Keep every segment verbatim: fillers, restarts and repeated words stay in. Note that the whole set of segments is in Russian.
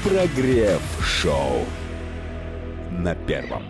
Прогрев шоу на Первом.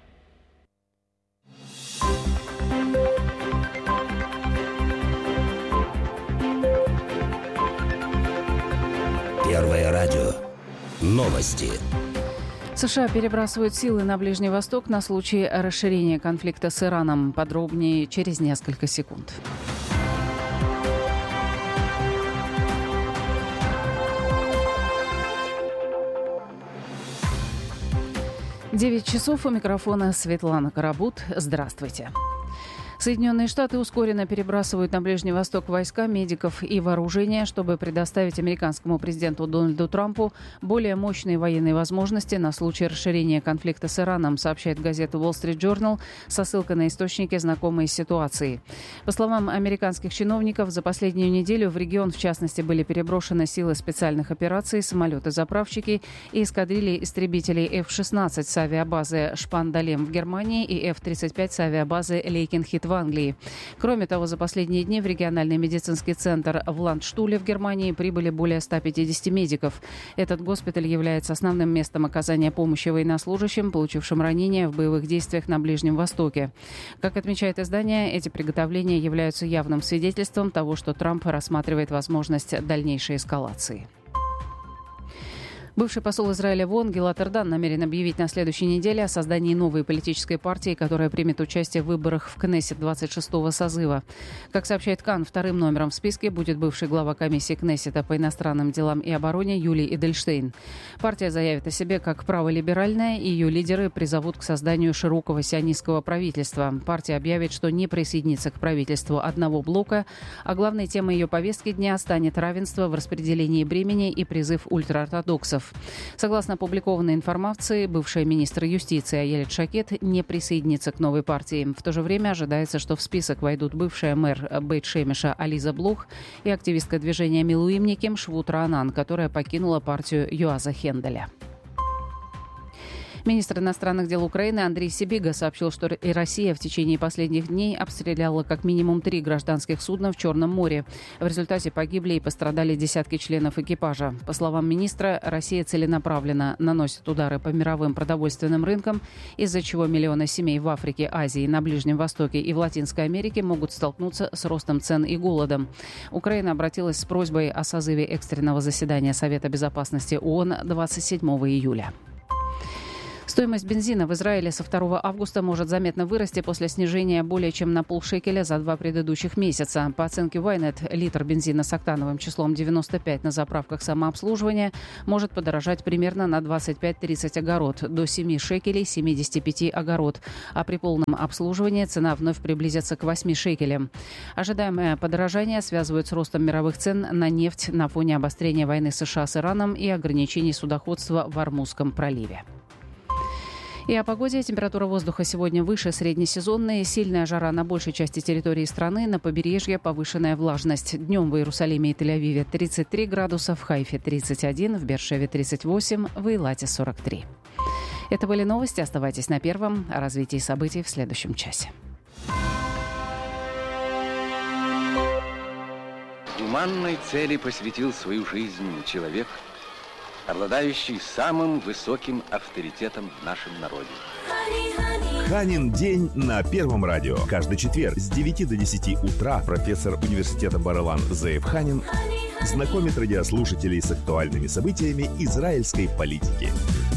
Первое радио. Новости. США перебрасывают силы на Ближний Восток на случай расширения конфликта с Ираном. Подробнее через несколько секунд. девять часов, у микрофона Светлана Карабут. Здравствуйте. Соединенные Штаты ускоренно перебрасывают на Ближний Восток войска, медиков и вооружения, чтобы предоставить американскому президенту Дональду Трампу более мощные военные возможности на случай расширения конфликта с Ираном, сообщает газета Wall Street Journal со ссылкой на источники, знакомые с ситуацией. По словам американских чиновников, за последнюю неделю в регион, в частности, были переброшены силы специальных операций, самолеты-заправщики и эскадрильи истребителей эф шестнадцать с авиабазы Шпандалем в Германии и эф тридцать пять с авиабазы Лейкенхит в Англии. Кроме того, за последние дни в региональный медицинский центр в Ландштуле в Германии прибыли более ста пятидесяти медиков. Этот госпиталь является основным местом оказания помощи военнослужащим, получившим ранения в боевых действиях на Ближнем Востоке. Как отмечает издание, эти приготовления являются явным свидетельством того, что Трамп рассматривает возможность дальнейшей эскалации. Бывший посол Израиля в ООН Гилад Эрдан намерен объявить на следующей неделе о создании новой политической партии, которая примет участие в выборах в Кнессет двадцать шестого созыва. Как сообщает Кан, вторым номером в списке будет бывший глава комиссии Кнессета по иностранным делам и обороне Юли Эдельштейн. Партия заявит о себе как праволиберальная, и ее лидеры призовут к созданию широкого сионистского правительства. Партия объявит, что не присоединится к правительству одного блока, а главной темой ее повестки дня станет равенство в распределении бремени и призыв ультраортодоксов. Согласно опубликованной информации, бывшая министр юстиции Аелет Шакет не присоединится к новой партии. В то же время ожидается, что в список войдут бывшая мэр Бейт-Шемеша Ализа Блух и активистка движения Милуимниким Швут Раанан, которая покинула партию Юаза Хенделя. Министр иностранных дел Украины Андрей Сибига сообщил, что и Россия в течение последних дней обстреляла как минимум три гражданских судна в Черном море. В результате погибли и пострадали десятки членов экипажа. По словам министра, Россия целенаправленно наносит удары по мировым продовольственным рынкам, из-за чего миллионы семей в Африке, Азии, на Ближнем Востоке и в Латинской Америке могут столкнуться с ростом цен и голодом. Украина обратилась с просьбой о созыве экстренного заседания Совета безопасности ООН двадцать седьмого июля. Стоимость бензина в Израиле со второго августа может заметно вырасти после снижения более чем на полшекеля за два предыдущих месяца. По оценке Ynet, литр бензина с октановым числом девяносто пять на заправках самообслуживания может подорожать примерно на двадцать пять - тридцать огород, до семи шекелей семьдесят пять огород, а при полном обслуживании цена вновь приблизится к восьми шекелям. Ожидаемое подорожание связывают с ростом мировых цен на нефть на фоне обострения войны США с Ираном и ограничений судоходства в Ормузском проливе. И о погоде. Температура воздуха сегодня выше среднесезонной. Сильная жара на большей части территории страны. На побережье повышенная влажность. Днем в Иерусалиме и Тель-Авиве тридцать три градуса, в Хайфе тридцать один, в Бершеве тридцать восемь, в Эйлате сорок три. Это были новости. Оставайтесь на Первом. О развитии событий в следующем часе. Гуманной цели посвятил свою жизнь человек, обладающий самым высоким авторитетом в нашем народе. Ханин день на Первом радио. Каждый четверг с девяти до десяти утра профессор университета Бар-Илан Зеев Ханин знакомит радиослушателей с актуальными событиями израильской политики.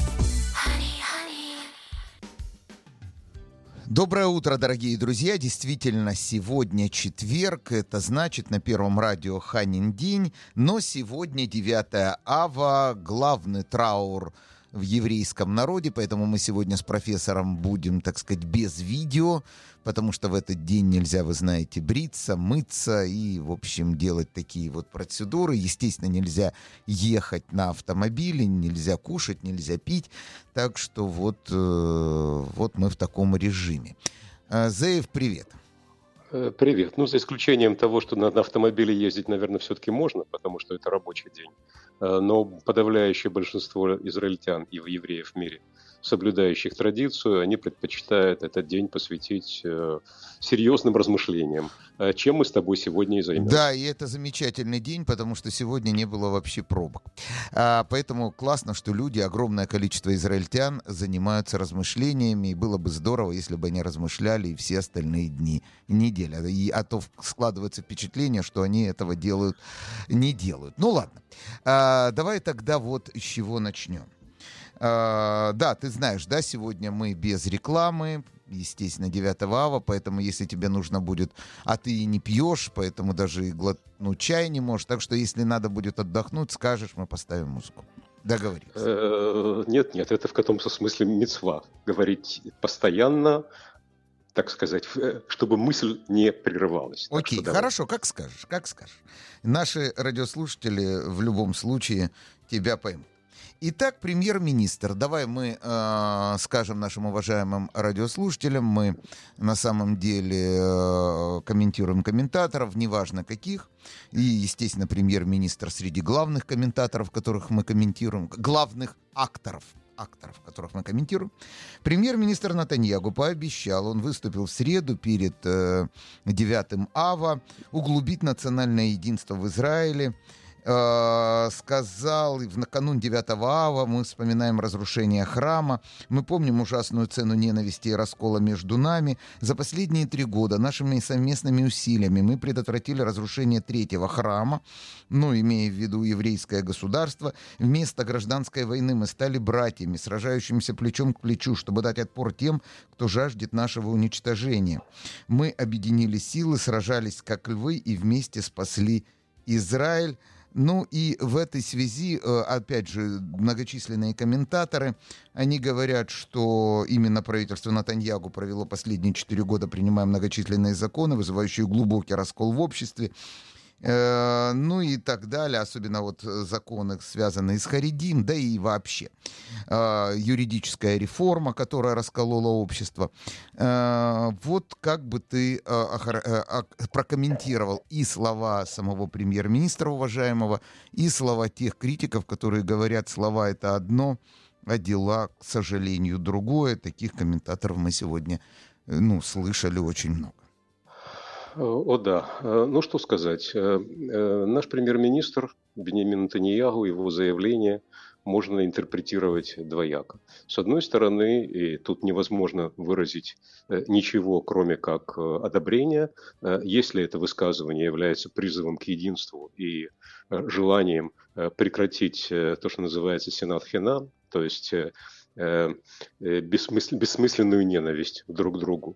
Доброе утро, дорогие друзья. Действительно, сегодня четверг. Это значит, на Первом радио Ханин день. Но сегодня девятое ава, главный траур в еврейском народе. Поэтому мы сегодня с профессором будем, так сказать, без видео. Потому что в этот день нельзя, вы знаете, бриться, мыться и, в общем, делать такие вот процедуры. Естественно, нельзя ехать на автомобиле, нельзя кушать, нельзя пить. Так что вот, э, вот мы в таком режиме. Зеев, привет. Привет. Ну, за исключением того, что на, на автомобиле ездить, наверное, все-таки можно, потому что это рабочий день. Но подавляющее большинство израильтян и евреев в мире соблюдающих традицию, они предпочитают этот день посвятить серьезным размышлениям, чем мы с тобой сегодня и займемся. Да, и это замечательный день, потому что сегодня не было вообще пробок. А, поэтому классно, что люди, огромное количество израильтян занимаются размышлениями, и было бы здорово, если бы они размышляли и все остальные дни недели. И, а то складывается впечатление, что они этого делают, не делают. Ну ладно, а, давай тогда вот с чего начнем. А, да, ты знаешь, да, сегодня мы без рекламы, естественно, девятого ава, поэтому если тебе нужно будет, а ты и не пьешь, поэтому даже и глотнуть чай не можешь, так что если надо будет отдохнуть, скажешь, мы поставим музыку. Договорились. Нет, нет, это в каком-то смысле мицва. Говорить постоянно, так сказать, чтобы мысль не прерывалась. Окей, хорошо, как скажешь, как скажешь. Наши радиослушатели в любом случае тебя поймут. Итак, премьер-министр, давай мы э, скажем нашим уважаемым радиослушателям, мы на самом деле э, комментируем комментаторов, неважно каких, и, естественно, премьер-министр среди главных комментаторов, которых мы комментируем, главных акторов, акторов, которых мы комментируем. Премьер-министр Нетаньяху пообещал, он выступил в среду перед э, девятым ава, углубить национальное единство в Израиле. Сказал, в накануне девятого ава мы вспоминаем разрушение храма, мы помним ужасную цену ненависти и раскола между нами. За последние три года нашими совместными усилиями мы предотвратили разрушение третьего храма, ну, имея в виду еврейское государство. Вместо гражданской войны мы стали братьями, сражающимися плечом к плечу, чтобы дать отпор тем, кто жаждет нашего уничтожения. Мы объединили силы, сражались как львы и вместе спасли Израиль. Ну и в этой связи, опять же, многочисленные комментаторы, они говорят, что именно правительство Нетаньяху провело последние четыре года, принимая многочисленные законы, вызывающие глубокий раскол в обществе. Э, ну и так далее, особенно вот законы, связанные с Харидим, да и вообще э, юридическая реформа, которая расколола общество. Э, вот как бы ты э, э, э, прокомментировал и слова самого премьер-министра уважаемого, и слова тех критиков, которые говорят, слова это одно, а дела, к сожалению, другое. Таких комментаторов мы сегодня ну, слышали очень много. О да, ну что сказать, наш премьер-министр Биньямин Нетаньяху, его заявление можно интерпретировать двояко. С одной стороны, и тут невозможно выразить ничего, кроме как одобрения, если это высказывание является призывом к единству и желанием прекратить то, что называется сенат хинам, то есть бессмысл, бессмысленную ненависть друг к другу.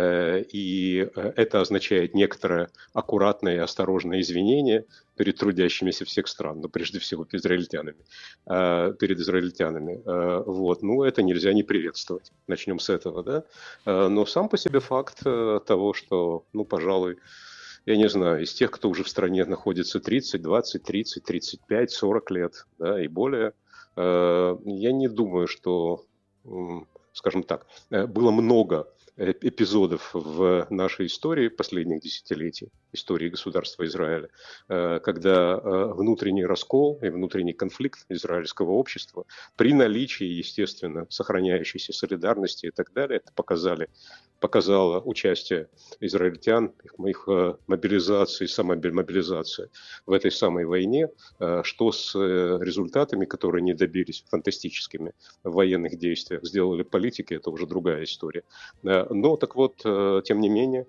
И это означает некоторое аккуратное и осторожное извинение перед трудящимися всех стран, но прежде всего перед израильтянами. Перед израильтянами. Вот. Ну, это нельзя не приветствовать. Начнем с этого, да? Но сам по себе факт того, что, ну, пожалуй, я не знаю, из тех, кто уже в стране находится тридцать, двадцать, тридцать, тридцать пять, сорок лет, да, и более, я не думаю, что, скажем так, было много эпизодов в нашей истории последних десятилетий, истории государства Израиля, когда внутренний раскол и внутренний конфликт израильского общества при наличии, естественно, сохраняющейся солидарности и так далее, это показали, показало участие израильтян, их, их мобилизации, самомобилизация в этой самой войне, что с результатами, которые не добились фантастическими в военных действиях, сделали политики, это уже другая история. Но так вот, тем не менее,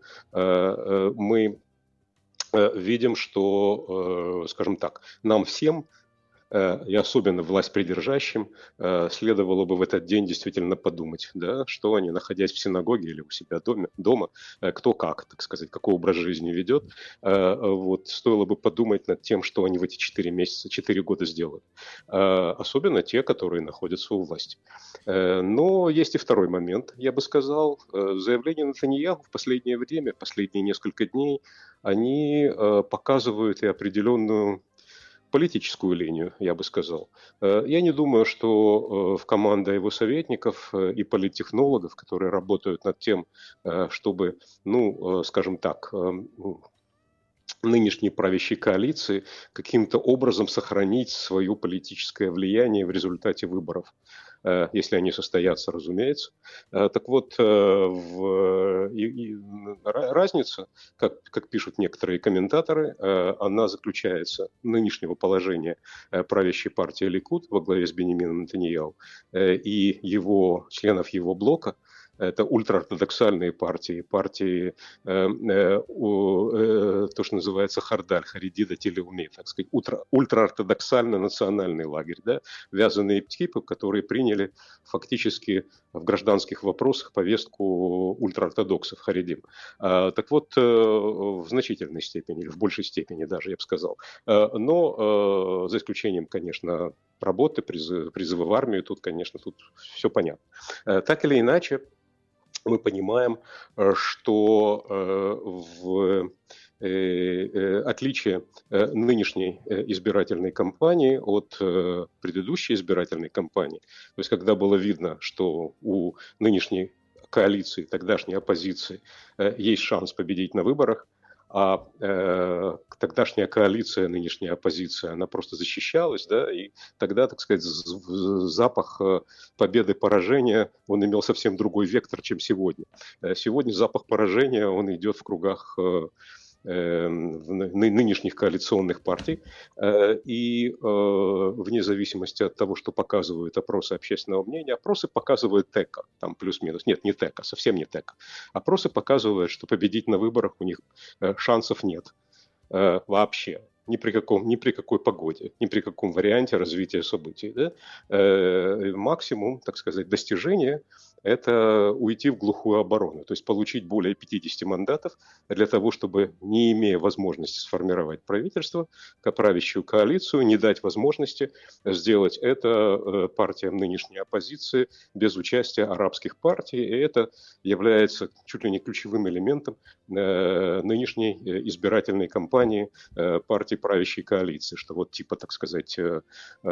мы видим, что, скажем так, нам всем, и особенно власть придержащим, следовало бы в этот день действительно подумать, да, что они, находясь в синагоге или у себя дома, дома, кто как, так сказать, какой образ жизни ведет, вот, стоило бы подумать над тем, что они в эти четыре месяца, четыре года сделают. Особенно те, которые находятся у власти. Но есть и второй момент, я бы сказал. Заявления Нетаньяху в последнее время, в последние несколько дней, они показывают и определенную политическую линию, я бы сказал. Я не думаю, что в команде его советников и политтехнологов, которые работают над тем, чтобы, ну, скажем так, нынешней правящей коалиции каким-то образом сохранить свое политическое влияние в результате выборов. если они состоятся, разумеется. Так вот, в... и, и разница, как, как пишут некоторые комментаторы, она заключается в нынешнего положения правящей партии Ликуд во главе с Беньямином Нетаньяху и его, членов его блока. Это ультраортодоксальные партии, партии, э, э, э, то, что называется Хардаль, Харидида, Телеуми, так сказать, ультра, ультраортодоксально-национальный лагерь, да, вязаные типы, которые приняли фактически в гражданских вопросах повестку ультраортодоксов, харидим. А, так вот, э, в значительной степени, или в большей степени даже, я бы сказал. А, но, э, за исключением, конечно, работы, призыва, призыва в армию, тут, конечно, тут все понятно. А, так или иначе, мы понимаем, что в отличие нынешней избирательной кампании от предыдущей избирательной кампании, то есть когда было видно, что у нынешней коалиции, тогдашней оппозиции есть шанс победить на выборах, а э, тогдашняя коалиция, нынешняя оппозиция, она просто защищалась, да, и тогда, так сказать, запах победы, поражения, он имел совсем другой вектор, чем сегодня. Сегодня запах поражения, он идет в кругах э, э, нынешних коалиционных партий, э, и э, вне зависимости от того, что показывают опросы общественного мнения, опросы показывают ТЭКа, там плюс-минус, нет, не ТЭКа, совсем не ТЭКа. Опросы показывают, что победить на выборах у них э, шансов нет э, вообще. Ни при, каком, ни при какой погоде, ни при каком варианте развития событий. Да? Э, максимум, так сказать, достижения – это уйти в глухую оборону, то есть получить более пятьдесят мандатов для того, чтобы, не имея возможности сформировать правительство, правящую коалицию, не дать возможности сделать это партиям нынешней оппозиции без участия арабских партий, и это является чуть ли не ключевым элементом нынешней избирательной кампании партии правящей коалиции, что вот типа, так сказать, это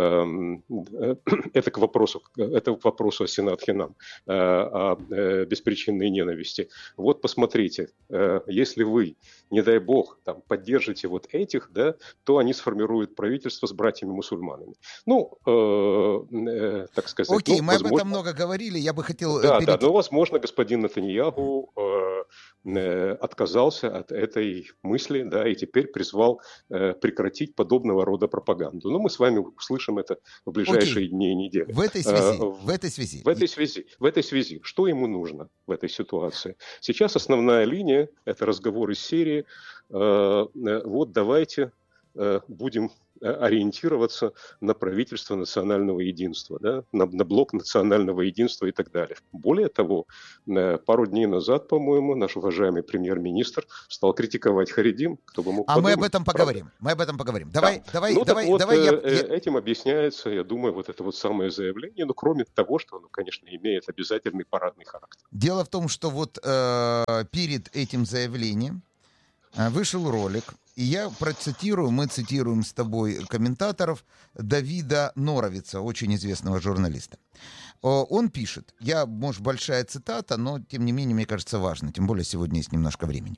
к вопросу, это к вопросу о Сенат Хинам, о беспричинной ненависти. Вот посмотрите, если вы, не дай бог, там, поддержите вот этих, да, то они сформируют правительство с братьями-мусульманами. Ну, э, э, так сказать... Окей, ну, мы возможно... об этом много говорили, я бы хотел... Да, перейти... да, но, возможно, господин Нетаньяху э, э, отказался от этой мысли, да, и теперь призвал э, прекратить подобного рода пропаганду. Но мы с вами услышим это в ближайшие Окей. дни и недели. В этой связи, э, в этой связи... В этой связи, в этой связи, что ему нужно в этой ситуации? Сейчас основная линия – это разговор из серии э, э, «Вот давайте э, будем ориентироваться на правительство национального единства, да, на, на блок национального единства и так далее». Более того, пару дней назад, по-моему, наш уважаемый премьер-министр стал критиковать харидим, кто бы мог А подумать, мы об этом правда? поговорим. Мы об этом поговорим. Давай, Да. давай, ну, давай, так вот, давай. Я, э, я... Этим объясняется, я думаю, вот это вот самое заявление, но кроме того, что оно, конечно, имеет обязательный парадный характер. Дело в том, что вот э, перед этим заявлением э, вышел ролик, и я процитирую, мы цитируем с тобой комментаторов, Давида Норовица, очень известного журналиста. Он пишет, я, может, большая цитата, но, тем не менее, мне кажется, важно, тем более сегодня есть немножко времени.